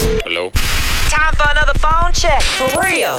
Hello? Time for another phone check. For real.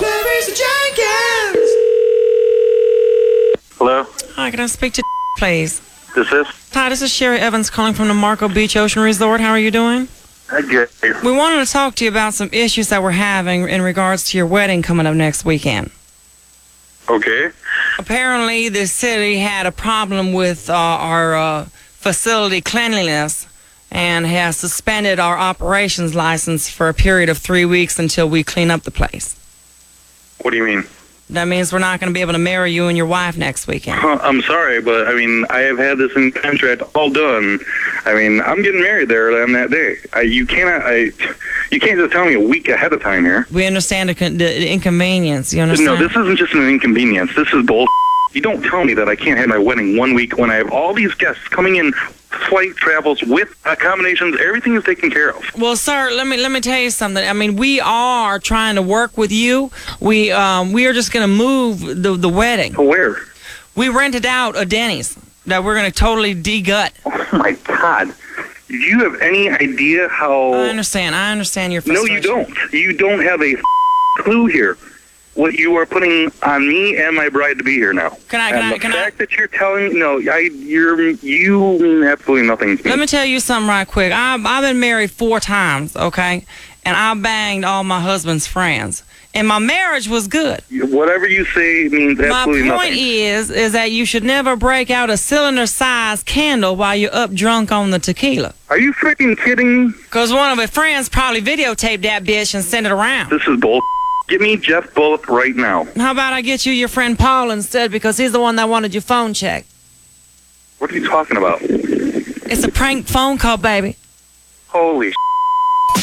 Hello, Hi, can I speak to please? this is Hi, this is Sherry Evans calling from the Marco Beach Ocean Resort. How are you doing? good. We wanted to talk to you about some issues that we're having in regards to your wedding coming up next weekend. Okay. Apparently, the city had a problem with our facility cleanliness and has suspended our operations license for a period of 3 weeks until we clean up the place. What do you mean? That means we're not going to be able to marry you and your wife next weekend. I'm sorry, but I mean, I have had this in contract all done. I mean, I'm getting married there on that day. You can't just tell me a week ahead of time here. We understand the inconvenience. You understand? No, this isn't just an inconvenience. This is bull. You don't tell me that I can't have my wedding 1 week when I have all these guests coming in, flight travels with accommodations. Everything is taken care of. Well, sir, let me tell you something. I mean, we are trying to work with you. We are just going to move the wedding. Where? We rented out a Denny's that we're going to totally de-gut. Oh my God. Do you have any idea how? I understand your No, frustration. you don't. You don't have a clue here. What you are putting on me and my bride to be here now. Can I? The fact that you're telling you mean absolutely nothing to me. Let me tell you something right quick. I've been married 4 times, okay, and I banged all my husband's friends, and my marriage was good. Whatever you say means absolutely My point nothing. is that you should never break out a cylinder-sized candle while you're up drunk on the tequila. Are you freaking kidding? Because one of her friends probably videotaped that bitch and sent it around. This is bull. Give me Jeff Bullock right now. How about I get you your friend Paul instead, because he's the one that wanted your phone checked. What are you talking about? It's a prank phone call, baby. Holy